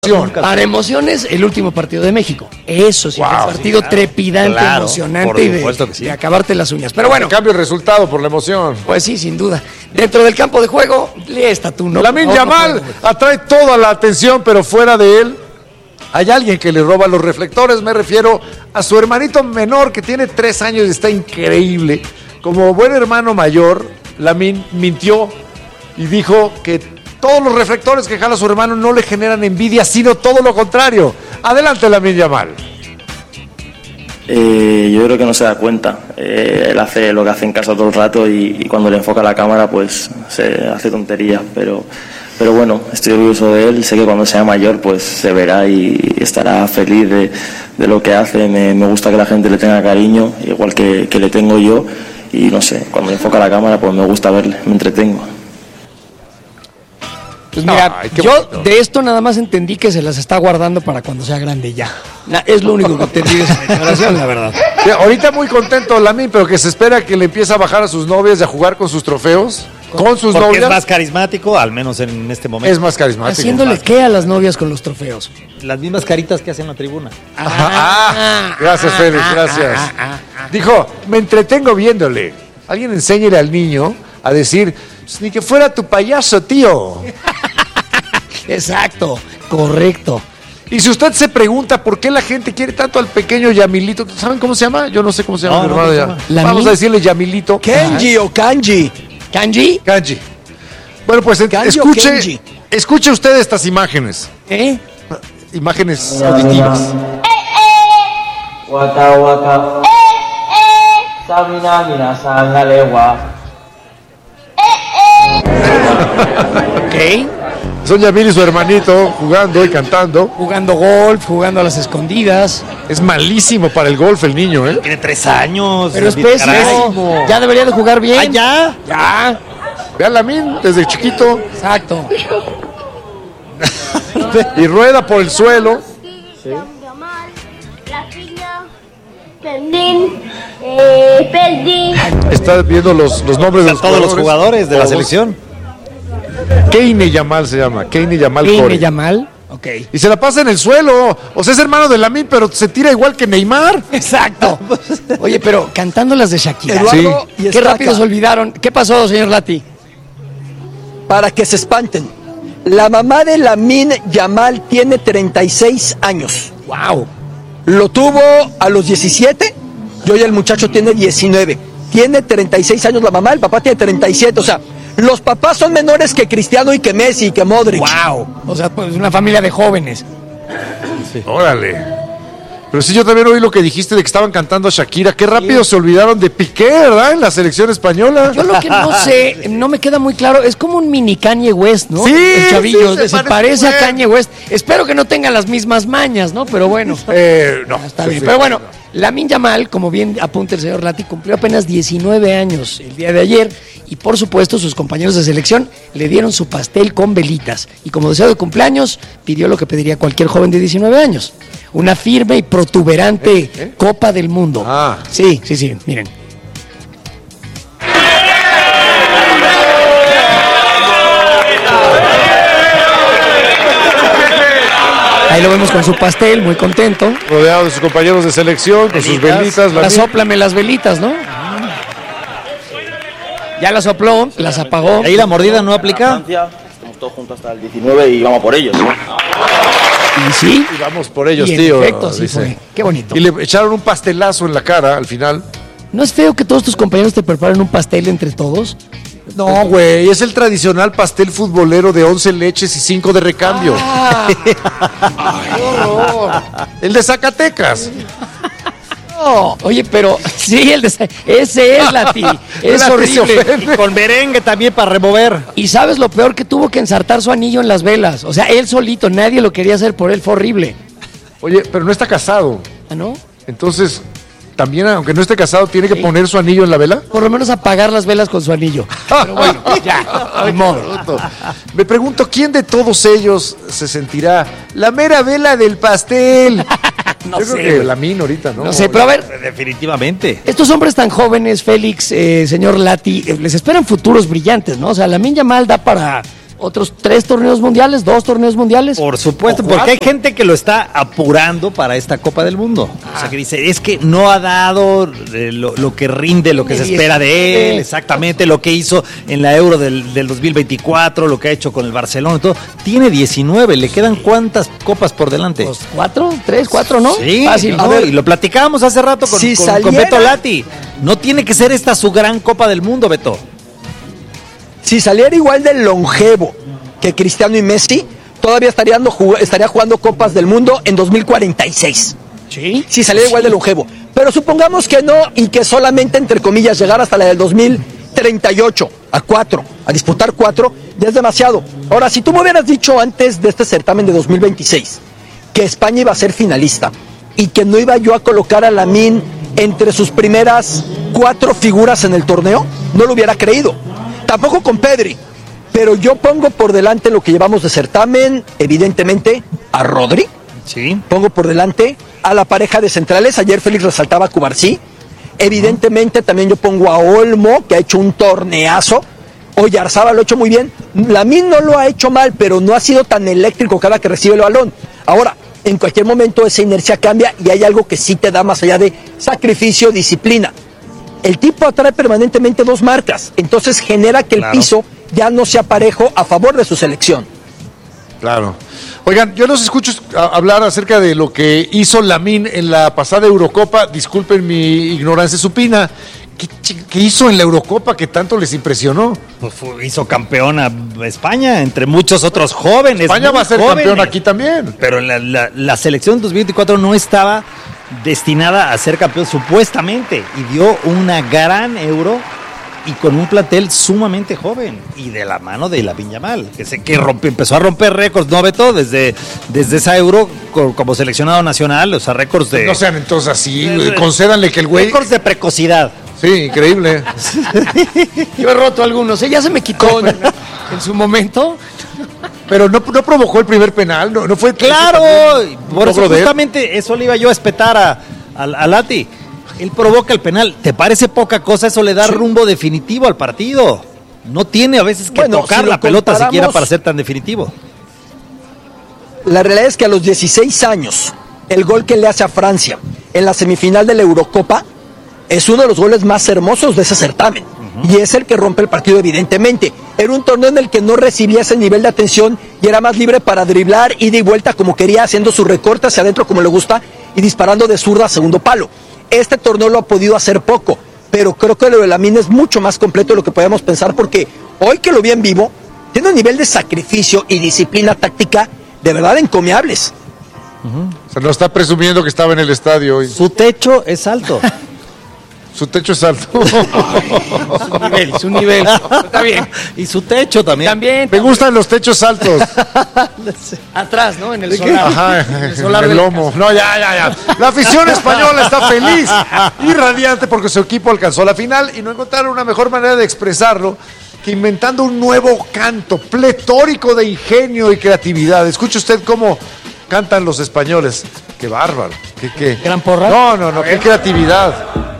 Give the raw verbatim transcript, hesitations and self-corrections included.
Para emociones, el último partido de México. Eso sí, wow, un partido sí, claro. trepidante, claro, emocionante y de, sí. de acabarte las uñas. Pero bueno. En cambio el resultado por la emoción. Pues sí, sin duda. Dentro del campo de juego, lee esta tú, ¿no? Lamine Yamal no atrae toda la atención, pero fuera de él hay alguien que le roba los reflectores. Me refiero a su hermanito menor que tiene tres años y está increíble. Como buen hermano mayor, Lamine mintió y dijo que todos los reflectores que jala su hermano no le generan envidia, sino todo lo contrario. Adelante, Lamine Yamal. Eh, yo creo que no se da cuenta. Eh, él hace lo que hace en casa todo el rato y, y cuando le enfoca la cámara, pues se hace tonterías. Pero, pero bueno, estoy orgulloso de él. Sé que cuando sea mayor, pues se verá y estará feliz de, de lo que hace. Me, me gusta que la gente le tenga cariño, igual que, que le tengo yo. Y no sé, cuando le enfoca la cámara, pues me gusta verle, me entretengo. Pues mira, Ay, yo bonito. De esto nada más entendí que se las está guardando para cuando sea grande ya. Es lo único que entendí de esa declaración, la verdad. Sí, ahorita muy contento Lamine, pero que se espera que le empiece a bajar a sus novias y a jugar con sus trofeos, con sus Porque novias. Es más carismático, al menos en este momento. Es más carismático. ¿Haciéndole qué a las novias con los trofeos? Las mismas caritas que hacen en la tribuna. Ajá, ah, gracias, Félix, gracias. Ah, ah, ah, Dijo, me entretengo viéndole. Alguien enséñele al niño a decir, pues, ni que fuera tu payaso, tío. Exacto, correcto. Y si usted se pregunta por qué la gente quiere tanto al pequeño Yamilito, ¿saben cómo se llama? Yo no sé cómo se llama. No, mi no, hermano, no, ya. Vamos a decirle Yamilito. Kenji Ajá. o Kanji. ¿Kanji? Kanji. Bueno, pues Kanji escuche, escuche usted estas imágenes. ¿Eh? Imágenes auditivas. Eh, eh. Waka waka. Eh, eh. Sabina minasan alewa. Eh, eh. Ok. Son Yamil y su hermanito jugando y cantando. Jugando golf, jugando a las escondidas. Es malísimo para el golf el niño, ¿eh? Tiene tres años. Pero es pésimo. Ya debería de jugar bien. ¿Ah, ya? Ya. Ve a Lamine desde chiquito. Exacto. Y rueda por el suelo. Sí. Está viendo los, los nombres de los todos jugadores. los jugadores de la selección. Keine Yamal se llama, Keine Yamal Keine Core. Yamal, ok. Y se la pasa en el suelo. O sea, es hermano de Lamine, pero se tira igual que Neymar. Exacto. Oye, pero cantando las de Shakira. Eduardo Sí. y Qué rápido se olvidaron. ¿Qué pasó, señor Lati? Para que se espanten. La mamá de Lamine Yamal tiene treinta y seis años. Wow. Lo tuvo a los diecisiete y hoy el muchacho tiene diecinueve. Tiene treinta y seis años la mamá, el papá tiene treinta y siete. O sea, los papás son menores que Cristiano y que Messi y que Modric. Wow. O sea, pues una familia de jóvenes. Sí. Órale. Pero sí, yo también oí lo que dijiste de que estaban cantando a Shakira. Qué rápido sí. se olvidaron de Piqué, ¿verdad? En la selección española. Yo lo que no sé, no me queda muy claro, es como un mini Kanye West, ¿no? Sí, el chavillo, sí, se, se parece, parece a Kanye West. Espero que no tengan las mismas mañas, ¿no? Pero bueno. Eh, no. Está bien. Sí, Pero bueno, Lamine Yamal, como bien apunta el señor Lati, cumplió apenas diecinueve años el día de ayer. Y por supuesto, sus compañeros de selección le dieron su pastel con velitas. Y como deseo de cumpleaños, pidió lo que pediría cualquier joven de diecinueve años. Una firme y protuberante ¿Eh? ¿Eh? Copa del Mundo. Ah. Sí, sí, sí, miren. Ahí lo vemos con su pastel, muy contento. Rodeado de sus compañeros de selección, con sus velitas. La sóplame las velitas, ¿no? Ya las sopló, las apagó. Ahí la mordida no aplica. Estamos todos juntos hasta el diecinueve y vamos por ellos. Y sí. Y vamos por ellos, y en tío. Efecto, sí fue. Qué bonito. Y le echaron un pastelazo en la cara al final. ¿No es feo que todos tus compañeros te preparen un pastel entre todos? No, güey, es el tradicional pastel futbolero de once leches y cinco de recambio. Ah. Ay, qué horror. El de Zacatecas. No, oye, pero sí, el de, ese es Lati. Es horrible. Y con merengue también para remover. Y sabes lo peor, que tuvo que ensartar su anillo en las velas. O sea, él solito, nadie lo quería hacer por él, fue horrible. Oye, pero no está casado. ¿Ah, no? Entonces, también, aunque no esté casado, tiene que sí. poner su anillo en la vela. Por lo menos apagar las velas con su anillo. Pero bueno, ya, de modo. Me pregunto, ¿quién de todos ellos se sentirá la mera vela del pastel? No Yo sé. creo que Lamine ahorita, ¿no? No sé, pero a ver. Definitivamente. Estos hombres tan jóvenes, Félix, eh, señor Lati, eh, les esperan futuros brillantes, ¿no? O sea, Lamine Yamal da para otros tres torneos mundiales, dos torneos mundiales. Por supuesto, O porque hay cuatro. gente que lo está apurando para esta Copa del Mundo. O sea, que dice, es que no ha dado eh, lo, lo que rinde, lo que se espera de él, exactamente lo que hizo en la Euro del, del dos mil veinticuatro, lo que ha hecho con el Barcelona y todo. Tiene diecinueve, ¿le quedan cuántas copas por delante? Pues cuatro, tres, cuatro, ¿no? Sí, Fácil. no, A ver, y lo platicábamos hace rato con, si con, saliera- con Beto Lati. No tiene que ser esta su gran Copa del Mundo, Beto. Si saliera igual de longevo que Cristiano y Messi, todavía estaría, dando, jug- estaría jugando Copas del Mundo en dos mil cuarenta y seis. sí. Si saliera igual de longevo. Pero supongamos que no y que solamente, entre comillas, llegar hasta la del dos mil treinta y ocho, a cuatro, a disputar cuatro, ya es demasiado. Ahora, si tú me hubieras dicho antes de este certamen de dos mil veintiséis que España iba a ser finalista y que no iba yo a colocar a Lamine entre sus primeras cuatro figuras en el torneo, no lo hubiera creído. Tampoco con Pedri. Pero yo pongo por delante lo que llevamos de certamen, evidentemente, a Rodri. Sí. Pongo por delante a la pareja de centrales. Ayer Félix resaltaba a Cubarsí. Evidentemente también yo pongo a Olmo, que ha hecho un torneazo. Oyarzabal lo ha hecho muy bien. Lamine no lo ha hecho mal, pero no ha sido tan eléctrico cada que recibe el balón. Ahora, en cualquier momento esa inercia cambia y hay algo que sí te da más allá de sacrificio, disciplina. El tipo atrae permanentemente dos marcas, entonces genera que el Claro. piso ya no sea parejo a favor de su selección. Claro. Oigan, yo los escucho a- hablar acerca de lo que hizo Lamine en la pasada Eurocopa. Disculpen mi ignorancia supina. ¿Qué, chi- qué hizo en la Eurocopa que tanto les impresionó? Pues fue- hizo campeona España, entre muchos otros jóvenes. España muy va a ser jóvenes. campeón aquí también. Pero la, la, la selección dos mil veinticuatro no estaba destinada a ser campeón supuestamente y dio una gran Euro y con un plantel sumamente joven y de la mano de Lamine Yamal, que sé que rompe, empezó a romper récords, ¿no, Beto? Desde, desde esa Euro co- como seleccionado nacional, o sea, récords de... No sean entonces así, Eh, concédanle que el güey... récords de precocidad. Sí, increíble. Yo he roto algunos, ¿eh? Ya se me quitó en, en su momento. Pero no, no provocó el primer penal, no, no fue... Claro, también un por eso logro de él. justamente eso le iba yo a espetar a, a, a Lati. Él provoca el penal. ¿Te parece poca cosa? Eso le da rumbo definitivo al partido. No tiene a veces que Bueno, tocar si lo la pelota comparamos- siquiera para ser tan definitivo. La realidad es que a los dieciséis años, el gol que le hace a Francia en la semifinal de la Eurocopa es uno de los goles más hermosos de ese certamen. Y es el que rompe el partido, evidentemente. Era un torneo en el que no recibía ese nivel de atención y era más libre para driblar, ida y vuelta como quería, haciendo su recorte hacia adentro como le gusta y disparando de zurda a segundo palo. Este torneo lo ha podido hacer poco, pero creo que lo de Lamine es mucho más completo de lo que podíamos pensar, porque hoy que lo vi en vivo, tiene un nivel de sacrificio y disciplina táctica de verdad encomiables. O sea, no está presumiendo que estaba en el estadio hoy. Su techo es alto. Su techo es alto. Su nivel, su nivel. Está bien. Y su techo también. También, Me gustan los techos altos. atrás, ¿no? En el solar. Ajá, En el en solar el del lomo. No, ya, ya, ya. La afición española está feliz y radiante porque su equipo alcanzó la final y no encontraron una mejor manera de expresarlo que inventando un nuevo canto pletórico de ingenio y creatividad. Escuche usted cómo cantan los españoles. Qué bárbaro. Qué, qué. ¿Gran porra? No, no, no, qué creatividad.